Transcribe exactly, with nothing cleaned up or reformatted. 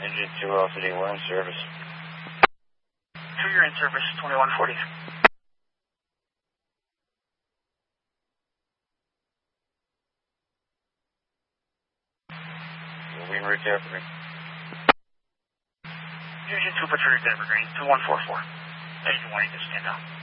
Engine two Alpha D, we're in service. two, you're in service, twenty-one forty. We'll be en route to Evergreen. Engine two, put your Evergreen, two one four four. eighty-one, you can stand out.